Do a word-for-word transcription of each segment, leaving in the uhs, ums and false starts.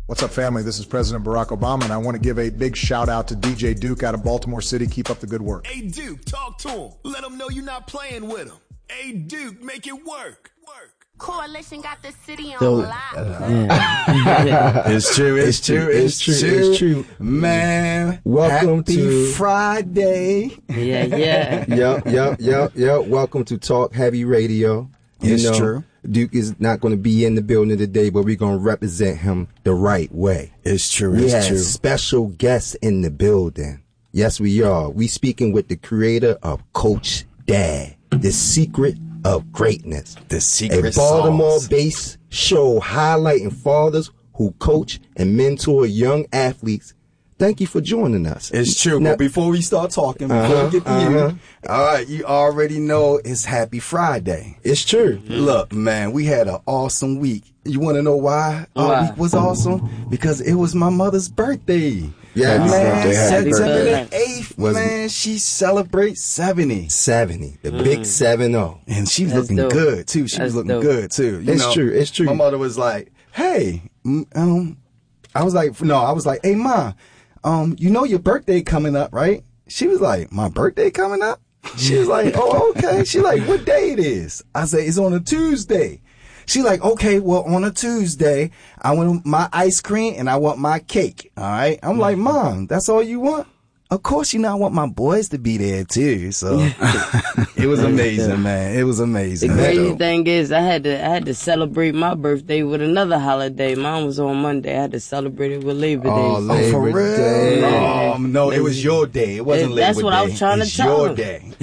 What's up, family? This is President Barack Obama, and I want to give a big shout out to D J Duke out of Baltimore City. Keep up the good work. Hey, Duke, talk to him. Let him know you're not playing with him. Hey, Duke, make it work. Work. Coalition got the city on So, lock. uh, It's true, it's, It's true, true, it's it's true, true, it's true. Man, Welcome happy to- Friday. Yeah, yeah. Yep, yep, yep, yep. Welcome to Talk Heavy Radio. You It's know, true. Duke is not going to be in the building today, but we're going to represent him the right way. It's true, We it's have true. special guests in the building. Yes, we are. We speaking with the creator of Coach Dad, the secret of greatness. The secret A Baltimore-based sauce. show highlighting fathers who coach and mentor young athletes. Thank you for joining us. It's true. Now- but before we start talking, before Uh-huh, we get to uh-huh. you, all right, you already know it's Happy Friday. It's true. Look, man, we had an awesome week. You want to know why our Why? week was awesome? Because it was my mother's birthday. Yeah, man, birthday, happy September birthday. the eighth, Was- man, she celebrates seventy. seventy, the big seven oh. And she was That's looking dope. good, too. She was That's looking dope. good, too. You It's know, true, it's true. My mother was like, hey, mm, um, I was like, no, I was like, hey, Ma, um, you know your birthday coming up, right? She was like, my birthday coming up? She was like, oh, okay. She like, what day it is? I said, it's on a Tuesday. She like, okay, well, on a Tuesday, I want my ice cream and I want my cake. All right. I'm like, Mom, that's all you want? Of course, you know, I want my boys to be there too. So it was amazing, man. It was The amazing. crazy thing is, I had to I had to celebrate my birthday with another holiday. Mine was on Monday. I had to celebrate it with Labor Day. Oh, Oh, for Labor real? Day. Um, no, it was your day. It wasn't It- Labor that's what I was Day. trying to It's tell your him. day.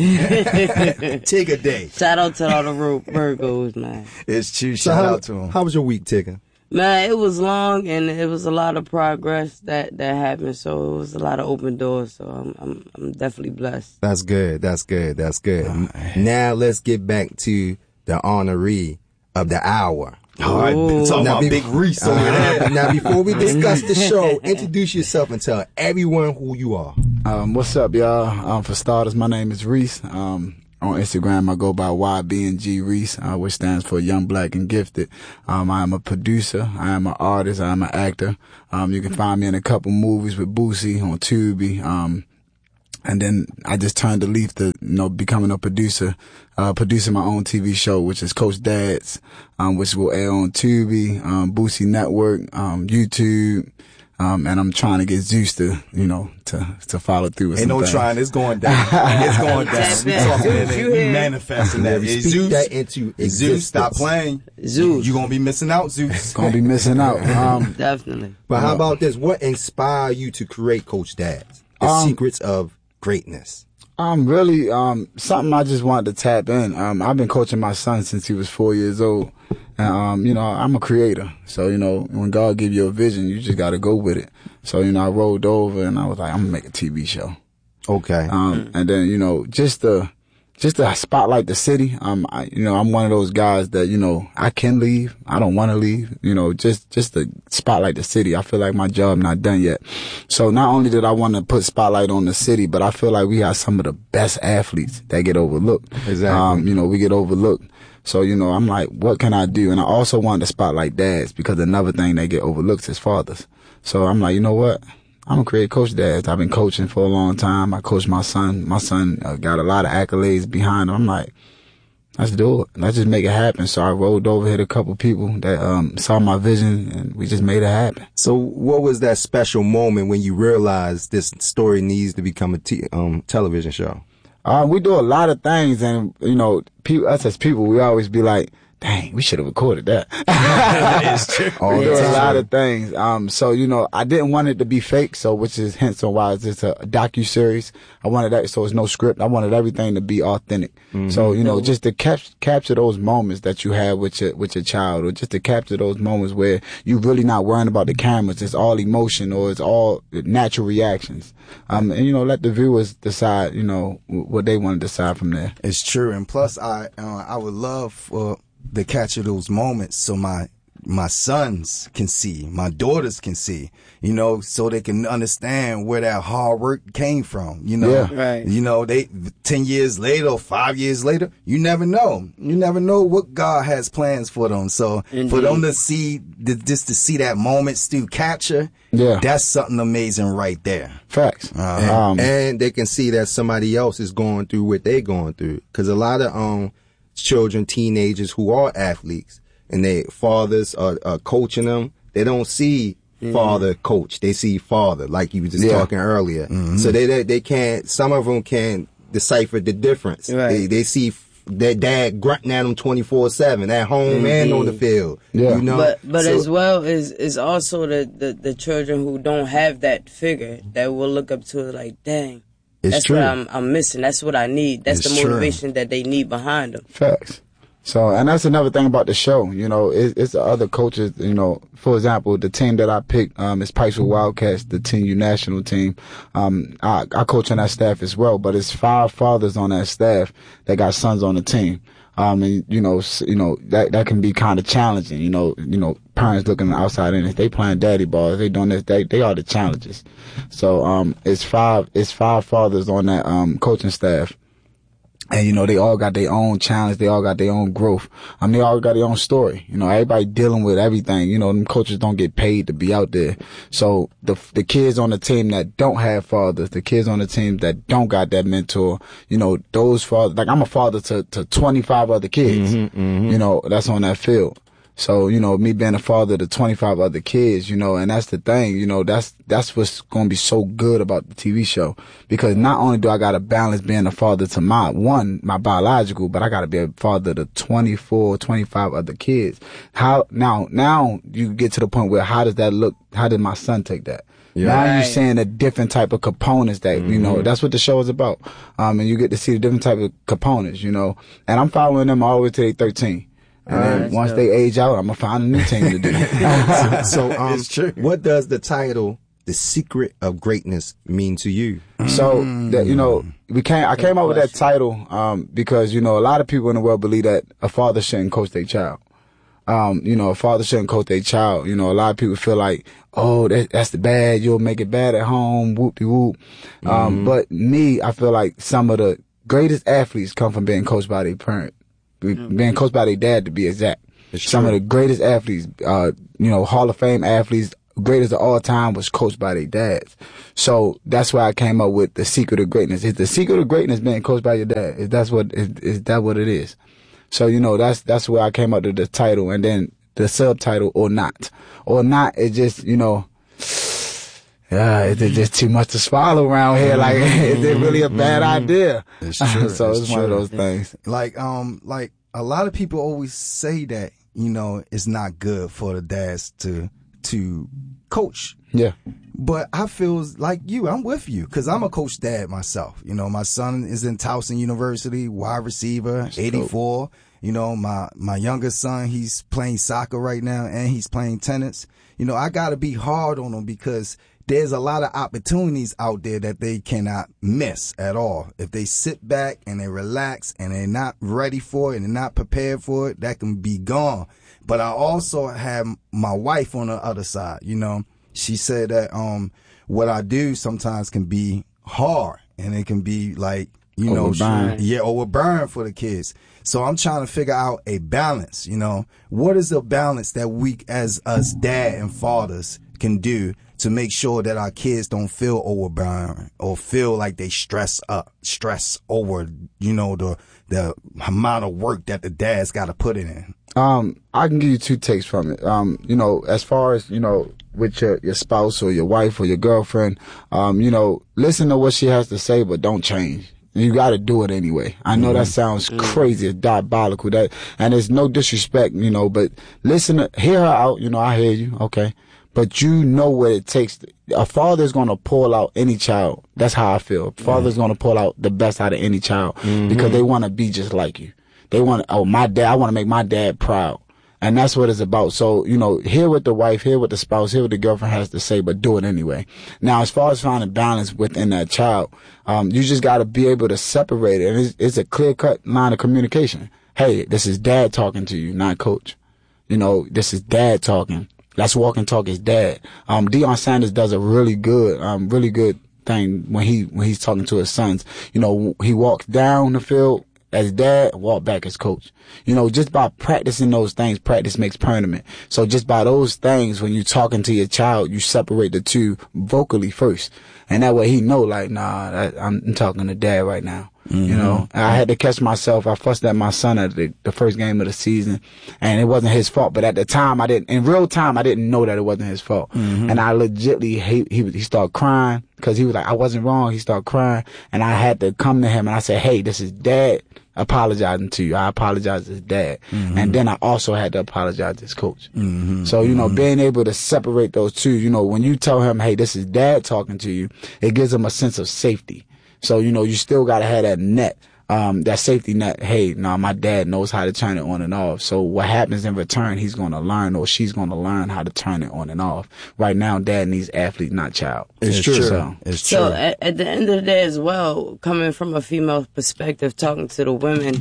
Tigger day. Shout out to all the Vir- Virgos, man. It's true. So Shout how, out to him. how was your week, Tigger? Man, it was long and it was a lot of progress that, that happened. So it was a lot of open doors. So I'm I'm I'm definitely blessed. That's good. That's good. That's good. Now let's get back to the honoree of the hour. All right, Ooh. talking Now about be- Big Reese over there. Uh, now, before we discuss the show, introduce yourself and tell everyone who you are. Um, what's up, y'all? Um, for starters, my name is Reese. Um, on Instagram, I go by Y B N G Reese, uh, which stands for Young, Black, and Gifted. Um, I am a producer. I am an artist. I am an actor. Um, you can find me in a couple movies with Boosie on Tubi. Um, and then I just turned the leaf to, you know, becoming a producer, uh, producing my own T V show, which is Coach Dad's, um, which will air on Tubi, um, Boosie Network, um, YouTube. Um, and I'm trying to get Zeus to, you know, to, to follow through with Ain't some no things. trying. It's going down. It's going down. We talking Zeus, that. you We here? manifesting Yeah, that. we Hey, speak Zeus, that into Zeus, stop existence. playing. Zeus. You gonna be missing out, Zeus. Gonna be missing out. Um, Definitely. But how about this? What inspired you to create Coach Dad's? The Um, secrets of greatness. Um, really, um, something I just wanted to tap in. Um, I've been coaching my son since he was four years old. And, um, you know, I'm a creator. So, you know, when God give you a vision, you just gotta go with it. So, you know, I rolled over and I was like, I'm gonna make a T V show. Okay. Um, and then, you know, just to, just to spotlight the city. Um, I, you know, I'm one of those guys that, you know, I can leave. I don't want to leave, you know, just, just to spotlight the city. I feel like my job not done yet. So not only did I want to put spotlight on the city, but I feel like we have some of the best athletes that get overlooked. Exactly. Um, you know, we get overlooked. So, you know, I'm like, what can I do? And I also wanted to spotlight dads because another thing they get overlooked is fathers. So I'm like, you know what? I'm gonna create Coach Dads. I've been coaching for a long time. I coach my son. My son uh, got a lot of accolades behind him. I'm like, let's do it. Let's just make it happen. So I rolled over, hit a couple people that um saw my vision, and we just made it happen. So what was that special moment when you realized this story needs to become a t- um, television show? Uh, we do a lot of things, and you know, people, us as people, we always be like, dang, we should have recorded that. It's true. We do a lot of things. Um, so, you know, I didn't want it to be fake. So, which is hence on why it's just a docu-series. I wanted that. So it's no script. I wanted everything to be authentic. Mm-hmm. So, you know, just to cap- capture those moments that you have with your, with your child, or just to capture those moments where you're really not worrying about the cameras. It's all emotion, or it's all natural reactions. Um, and, you know, let the viewers decide, you know, what they want to decide from there. It's true. And plus, I, uh, I would love for, to capture those moments so my my sons can see, my daughters can see, you know, so they can understand where that hard work came from, you know. Yeah. Right. You know, they ten years later or five years later, you never know. You never know what God has plans for them. So Indeed. for them to see, just to see that moment still capture, Yeah. that's something amazing right there. Facts. Uh-huh. Um, and they can see that somebody else is going through what they're going through. Because a lot of um children, teenagers who are athletes, and their fathers are, are coaching them, they don't see mm-hmm. father coach. They see father, like you were just yeah. talking earlier. Mm-hmm. So they, they they can't. Some of them can't decipher the difference. Right. They they see their dad grunting at them twenty-four seven at home Mm-hmm. and on the field. Yeah. You know. But but So- as well is is also the, the the children who don't have that figure that will look up to it like, dang, It's that's true. what I'm I'm missing. That's what I need. That's It's the true. motivation that they need behind them. Facts. So, and that's another thing about the show. You know, it, it's the other coaches. You know, for example, the team that I picked um, is Pikesville Wildcats, the T U national team. Um, I, I coach on that staff as well, but it's five fathers on that staff that got sons on the team. Um, and you know, s- you know that that can be kind of challenging. You know, you know, parents looking outside in, if they playing daddy ball, if they doing this, they they are the challenges. So, um, it's five it's five fathers on that um coaching staff. And, you know, they all got their own challenge. They all got their own growth. I mean, they all got their own story. You know, everybody dealing with everything. You know, them coaches don't get paid to be out there. So the, the kids on the team that don't have fathers, the kids on the team that don't got that mentor, you know, those fathers, like I'm a father to, to twenty-five other kids, Mm-hmm, mm-hmm. you know, that's on that field. So, you know, me being a father to twenty-five other kids, you know, and that's the thing, you know, that's, that's what's going to be so good about the T V show. Because not only do I got to balance being a father to my, one, my biological, but I got to be a father to twenty-four, twenty-five other kids. How, now, now you get to the point where how does that look? How did my son take that? Yeah. Now Right. you're seeing the different type of components that, you know, that's what the show is about. Um, and you get to see the different type of components, you know, and I'm following them all the way to they thirteen. And then Right. once they age out, I'm gonna find a new team to do. So, um, It's true. what does the title "The Secret of Greatness" mean to you? So that, you know, we came. I came up with that title um, because, you know, a lot of people in the world believe that a father shouldn't coach their child. Um, you know, a father shouldn't coach their child. You know, a lot of people feel like, oh, that, that's the bad. You'll make it bad at home. Whoop de whoop. Um, but me, I feel like some of the greatest athletes come from being coached by their parent. Being coached by their dad, to be exact. Some of the greatest athletes, uh, you know, Hall of Fame athletes, greatest of all time, was coached by their dads. So that's why I came up with the secret of greatness. Is the secret of greatness being coached by your dad? Is that's what is, is that what it is? So, you know, that's that's where I came up with the title, and then the subtitle, or not, or not. It just, you know. Yeah, is it just too much to swallow around here? Like, is it really a bad idea? It's true. So it's, It's one of true. those things. Like, um, like a lot of people always say that, you know, it's not good for the dads to, to coach. Yeah. But I feel like you, I'm with you, because I'm a coach dad myself. You know, my son is in Towson University, wide receiver, eighty-four. You know, my, my youngest son, he's playing soccer right now, and he's playing tennis. You know, I got to be hard on him, because there's a lot of opportunities out there that they cannot miss at all. If they sit back and they relax and they're not ready for it and they're not prepared for it, that can be gone. But I also have my wife on the other side. You know, she said that um what I do sometimes can be hard, and it can be like, you know, Overburn. yeah, overburn for the kids. So I'm trying to figure out a balance. You know, what is the balance that we as us dad and fathers can do to make sure that our kids don't feel overburdened or feel like they stress up, stress over, you know, the the amount of work that the dad's got to put in. Um, I can give you two takes from it. Um, you know, as far as, you know, with your, your spouse or your wife or your girlfriend, um, you know, listen to what she has to say, but don't change. You got to do it anyway. I know that sounds crazy, it's diabolical, that, and it's no disrespect, you know, but listen to, hear her out. You know, I hear you. Okay. But you know what it takes. A father's going to pull out any child. That's how I feel. A father's going to pull out the best out of any child, because they want to be just like you. They want, oh, my dad, I want to make my dad proud. And that's what it's about. So, you know, hear what the wife, hear what the spouse, hear what the girlfriend has to say, but do it anyway. Now, as far as finding balance within that child, um, you just got to be able to separate it. And it's, it's a clear cut line of communication. Hey, this is dad talking to you, not coach. You know, this is dad talking. Let's walk and talk his dad. Um, Deion Sanders does a really good, um, really good thing when he, when he's talking to his sons. You know, he walks down the field as dad, walk back as coach. You know, just by practicing those things, practice makes permanent. So just by those things, when you're talking to your child, you separate the two vocally first. And that way he know, like, nah, that, I'm, I'm talking to dad right now. Mm-hmm. You know, I had to catch myself. I fussed at my son at the, the first game of the season, and it wasn't his fault. But at the time, I didn't, in real time, I didn't know that it wasn't his fault. Mm-hmm. And I legitly, he, he, he started crying because he was like, I wasn't wrong. He started crying, and I had to come to him and I said, hey, this is dad apologizing to you. I apologize as dad. Mm-hmm. And then I also had to apologize as coach. Mm-hmm. So, you know, mm-hmm. being able to separate those two, you know, when you tell him, hey, this is dad talking to you, it gives him a sense of safety. So, you know, you still got to have that net, um, that safety net. Hey, no, nah, my dad knows how to turn it on and off. So what happens in return, he's going to learn, or she's going to learn how to turn it on and off. Right now, dad needs athlete, not child. It's, it's true. true. So, it's true. So at, at the end of the day as well, coming from a female perspective, talking to the women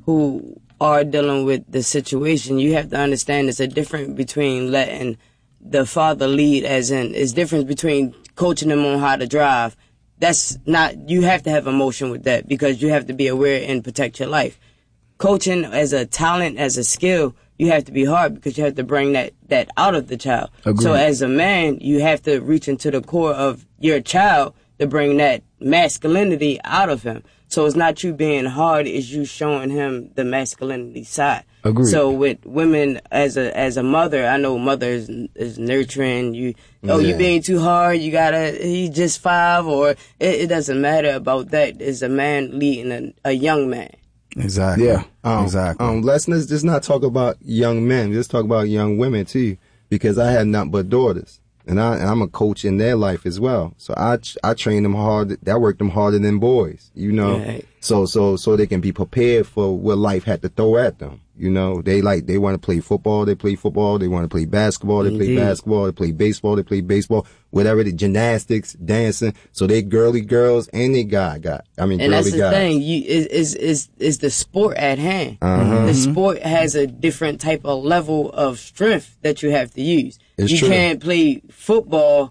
who are dealing with the situation, you have to understand there's a difference between letting the father lead, as in, it's difference between coaching them on how to drive. That's not, you have to have emotion with that because you have to be aware and protect your life. Coaching as a talent, as a skill, you have to be hard because you have to bring that, that out of the child. Agreed. So as a man, you have to reach into the core of your child to bring that masculinity out of him. So it's not you being hard, it's you showing him the masculinity side. Agreed. So with women, as a as a mother, I know mother is, is nurturing you. Oh, yeah. You being too hard. You gotta. He's just five, or it, it doesn't matter about that. It's a man leading a, a young man. Exactly. Yeah. Um, exactly. Um, let's not just not talk about young men. Let's talk about young women too, because I have nothing but daughters, and I and I'm a coach in their life as well. So I I train them hard. That work them harder than boys. You know. Right. So so so they can be prepared for what life had to throw at them. You know, they like, they want to play football, they play football, they want to play basketball, they play basketball, they play baseball, they play baseball, whatever, the gymnastics, dancing. So they girly girls and they guy got, I mean, and girly that's the guys. thing, you, is, is, is, is the sport at hand. Uh-huh. The sport has a different type of level of strength that you have to use. It's you true. can't play football,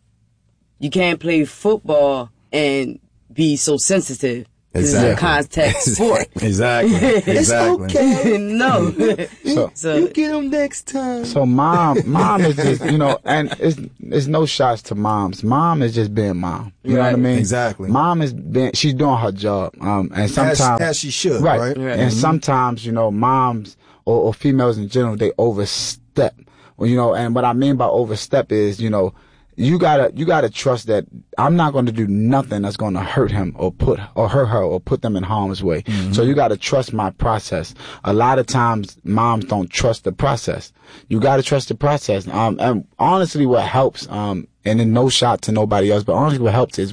you can't play football and be so sensitive. Exactly. It's a contact sport. Exactly. Exactly. It's okay. No. So, so you get them next time. So mom, mom is just, you know, and it's, it's no shots to moms. Mom is just being mom. You right. know what I mean? Exactly. Mom is being, she's doing her job. Um, and sometimes. As, as she should, right? right? right. And mm-hmm. sometimes, you know, moms or, or females in general, they overstep. Well, you know, and what I mean by overstep is, you know, you gotta, you gotta trust that I'm not gonna do nothing that's gonna hurt him or put, or hurt her or put them in harm's way. Mm-hmm. So you gotta trust my process. A lot of times moms don't trust the process. You gotta trust the process. Um, and honestly what helps, um, and then no shot to nobody else, but honestly what helps is